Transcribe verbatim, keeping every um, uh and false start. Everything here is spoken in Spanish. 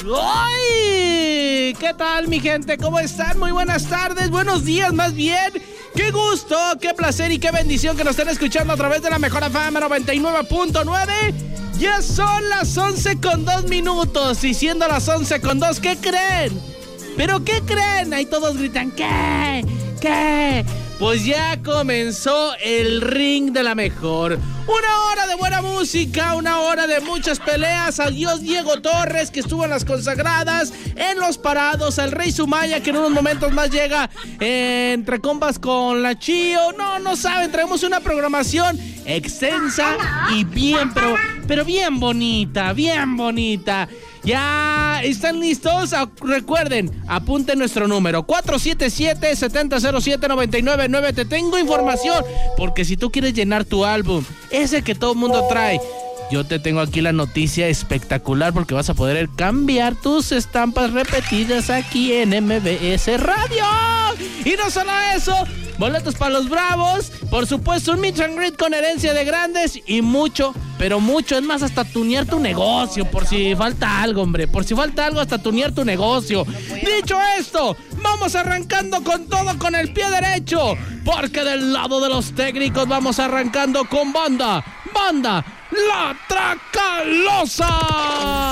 ¡Ay! ¿Qué tal, mi gente? ¿Cómo están? Muy buenas tardes, buenos días más bien. ¡Qué gusto, qué placer y qué bendición que nos estén escuchando a través de la Mejor F M noventa y nueve punto nueve! Ya son las once con dos minutos y siendo las once con dos, ¿qué creen? ¿Pero qué creen? Ahí todos gritan, ¿qué? ¿Qué? Pues ya comenzó el ring de la mejor. Una hora de buena música, una hora de muchas peleas. Adiós Diego Torres, que estuvo en las consagradas, en los parados. Al Rey Sumaya, que en unos momentos más llega eh, entre combas con la Chío. No, no saben, traemos una programación extensa y bien, pero, pero bien bonita, bien bonita. ¿Ya están listos? Recuerden, apunten nuestro número cuatro siete siete, siete cero siete, nueve nueve nueve. Te tengo información, porque si tú quieres llenar tu álbum, ese que todo el mundo trae, yo te tengo aquí la noticia espectacular, porque vas a poder cambiar tus estampas repetidas aquí en M B S Radio. Y no solo eso, boletos para los Bravos, por supuesto un meet and greet con herencia de grandes y mucho, pero mucho, es más, hasta tunear tu negocio, por si falta algo, hombre, por si falta algo, hasta tunear tu negocio. Dicho esto, vamos arrancando con todo con el pie derecho, porque del lado de los técnicos vamos arrancando con banda, banda, La Tracalosa.